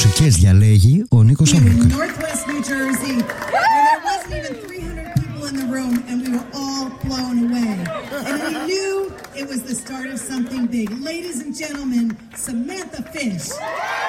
μουσικές διαλέγει ο Νίκος Αμούκα. Northwest New Jersey, where there wasn't even 300 people in the room and we were all blown away. And we knew it was the start of something big. Ladies and gentlemen, Samantha Fish.